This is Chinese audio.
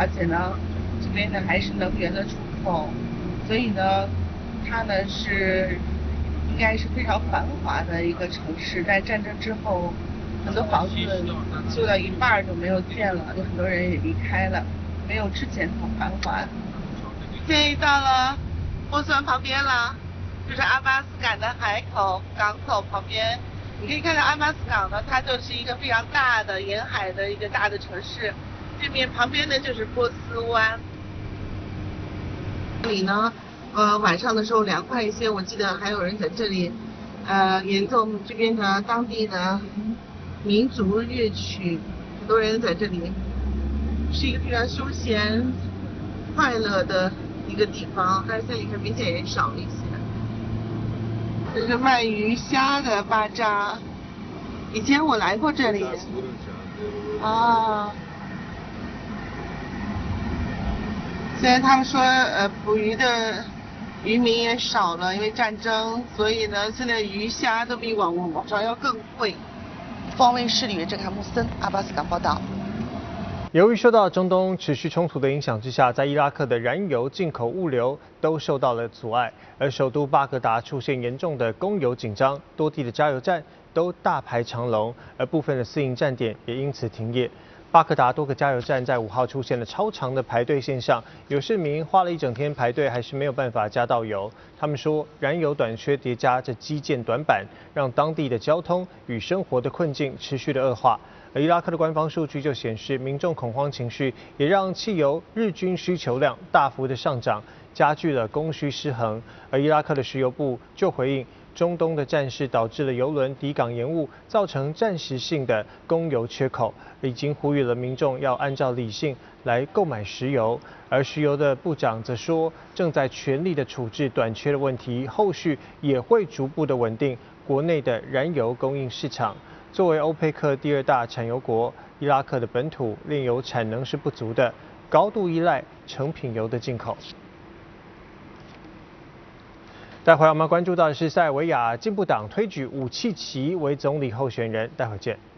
而且呢，这边呢还是能源的出口，所以呢，它呢是应该是非常繁华的一个城市。在战争之后，很多房子修到一半就没有电了，有很多人也离开了，没有之前那么繁华。现在到了波斯湾旁边了，就是阿巴斯港的海口港口旁边。你可以看到阿巴斯港呢，它就是一个非常大的沿海的一个大的城市。这边旁边呢就是波斯湾。这里呢，晚上的时候凉快一些，我记得还有人在这里，演奏这边的当地的民族乐曲，很多人在这里，是一个非常休闲、快乐的一个地方。但是现在你看，明显人少了一些。这是卖鱼虾的巴扎，以前我来过这里。啊。现在他们说，捕鱼的渔民也少了，因为战争，所以呢，现在鱼虾都比往常要更贵。方卫视里约郑汉穆森阿巴斯港报道。 由于受到中东持续冲突的影响之下，在伊拉克的燃油进口物流都受到了阻碍，而首都巴格达出现严重的供油紧张，多地的加油站都大排长龙，而部分的私营站点也因此停业。巴格达多个加油站在5号出现了超长的排队现象，有市民花了一整天排队，还是没有办法加到油。他们说，燃油短缺叠加这基建短板，让当地的交通与生活的困境持续的恶化。而伊拉克的官方数据就显示，民众恐慌情绪也让汽油日均需求量大幅的上涨，加剧了供需失衡。而伊拉克的石油部就回应，中东的战事导致了油轮抵港延误，造成暂时性的供油缺口，已经呼吁了民众要按照理性来购买石油。而石油的部长则说，正在全力的处置短缺的问题，后续也会逐步的稳定国内的燃油供应市场。作为欧佩克第2大产油国，伊拉克的本土炼油产能是不足的，高度依赖成品油的进口。待会我们关注到的是塞尔维亚进步党推举武契奇为总理候选人，待会见。